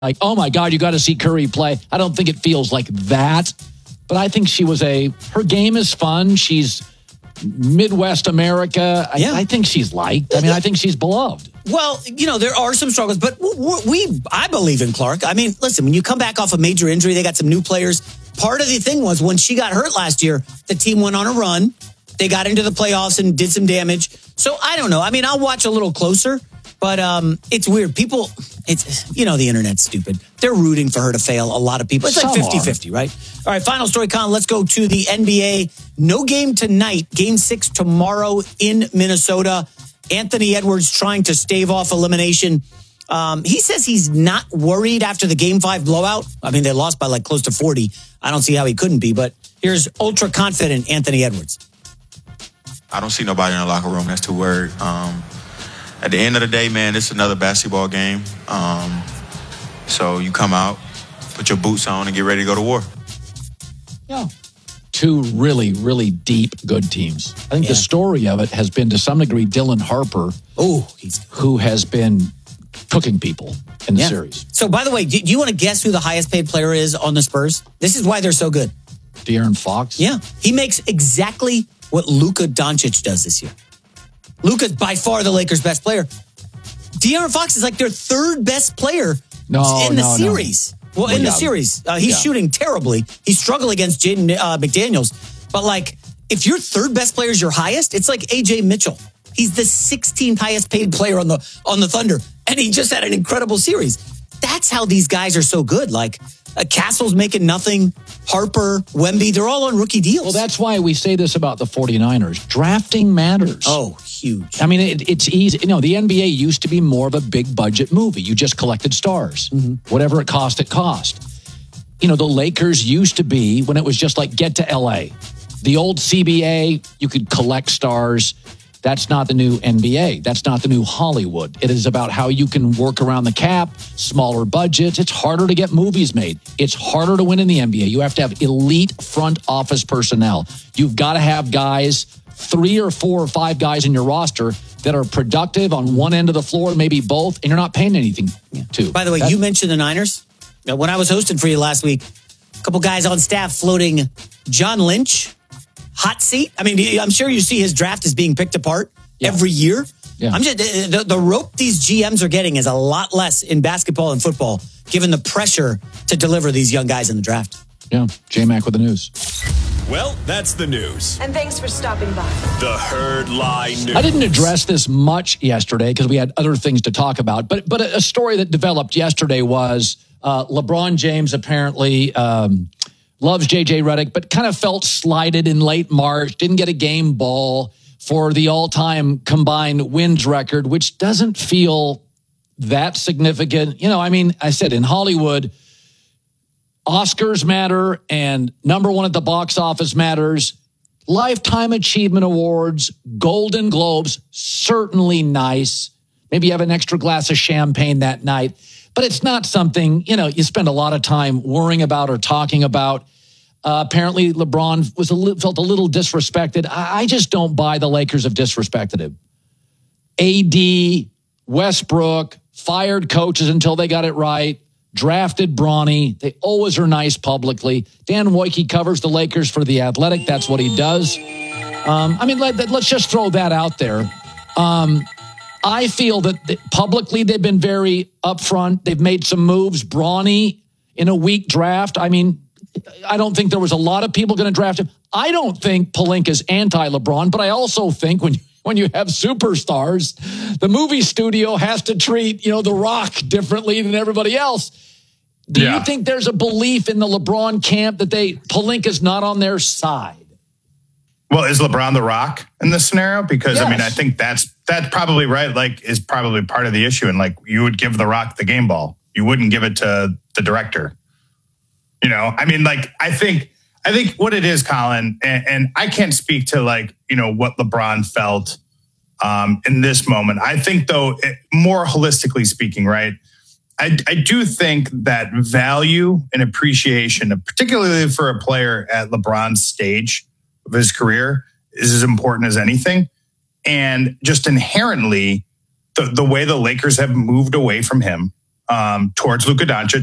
like, oh my God, you got to see Curry play. I don't think it feels like that. But I think her game is fun. She's Midwest America. I think she's liked. I think she's beloved. Well, there are some struggles, but I believe in Clark. I mean, listen, when you come back off a major injury, they got some new players. Part of the thing was when she got hurt last year, the team went on a run. They got into the playoffs and did some damage. So I don't know. I mean, I'll watch a little closer, but it's weird. People, the internet's stupid. They're rooting for her to fail. A lot of people. It's like 50-50, right? All right, final story, Colin. Let's go to the NBA. No game tonight. Game 6 tomorrow in Minnesota. Anthony Edwards trying to stave off elimination. He says he's not worried after the Game 5 blowout. I mean, they lost by like close to 40. I don't see how he couldn't be, but here's ultra confident Anthony Edwards. I don't see nobody in the locker room that's too worried. At the end of the day, man, it's another basketball game. So you come out, put your boots on, and get ready to go to war. Yeah. Two really, really deep, good teams. I think the story of it has been, to some degree, Dylan Harper, who has been cooking people in the series. So, by the way, do you want to guess who the highest paid player is on the Spurs? This is why they're so good. De'Aaron Fox? Yeah. He makes exactly what Luka Doncic does this year. Luka's by far the Lakers' best player. De'Aaron Fox is like their third best player in the series. No. Well, in the series. He's shooting terribly. He struggled against Jaden McDaniels. But, if your third best player is your highest, it's like A.J. Mitchell. He's the 16th highest paid player on the Thunder. And he just had an incredible series. That's how these guys are so good. Castle's making nothing. Harper, Wemby, they're all on rookie deals. Well, that's why we say this about the 49ers. Drafting matters. Oh, huge. I mean, it's easy. The NBA used to be more of a big budget movie. You just collected stars. Mm-hmm. Whatever it cost, it cost. The Lakers used to be, when it was just like, get to L.A. The old CBA, you could collect stars. That's not the new NBA. That's not the new Hollywood. It is about how you can work around the cap, smaller budgets. It's harder to get movies made. It's harder to win in the NBA. You have to have elite front office personnel. You've got to have guys, 3 or 4 or 5 guys in your roster that are productive on one end of the floor, maybe both, and you're not paying anything to. By the way, you mentioned the Niners. Now, when I was hosting for you last week, a couple guys on staff floating John Lynch, hot seat. I mean, I'm sure you see his draft is being picked apart every year. Yeah. I'm just the rope these GMs are getting is a lot less in basketball and football, given the pressure to deliver these young guys in the draft. Yeah, J-Mac with the news. Well, that's the news. And thanks for stopping by. The Herd Lie News. I didn't address this much yesterday because we had other things to talk about. But a story that developed yesterday was LeBron James apparently loves J.J. Redick, but kind of felt slighted in late March, didn't get a game ball for the all-time combined wins record, which doesn't feel that significant. I said in Hollywood, Oscars matter and number one at the box office matters. Lifetime Achievement Awards, Golden Globes, certainly nice. Maybe you have an extra glass of champagne that night. But it's not something, you spend a lot of time worrying about or talking about. Apparently, LeBron felt a little disrespected. I just don't buy the Lakers have disrespected him. AD, Westbrook, fired coaches until they got it right, drafted Bronny. They always are nice publicly. Dan Wojcicki covers the Lakers for The Athletic. That's what he does. Let's just throw that out there. I feel that publicly they've been very upfront. They've made some moves. Bronny in a weak draft. I don't think there was a lot of people going to draft him. I don't think Pelinka's anti-LeBron, but I also think when you have superstars, the movie studio has to treat, The Rock differently than everybody else. Do you think there's a belief in the LeBron camp that Pelinka's not on their side? Well, is LeBron the Rock in this scenario? Because, yes. I think that's probably right, is probably part of the issue. And, you would give the Rock the game ball. You wouldn't give it to the director. I think what it is, Colin, and I can't speak to, what LeBron felt in this moment. I think, though, more holistically speaking, right, I do think that value and appreciation, particularly for a player at LeBron's stage of his career, is as important as anything. And just inherently, the way the Lakers have moved away from him, towards Luka Doncic.